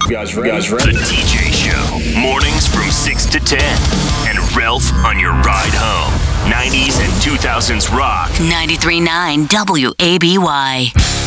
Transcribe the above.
You guys ready? The TJ Show. Mornings from 6 to 10. And Ralph on your ride home. 90s and 2000s rock. 93.9 WABY.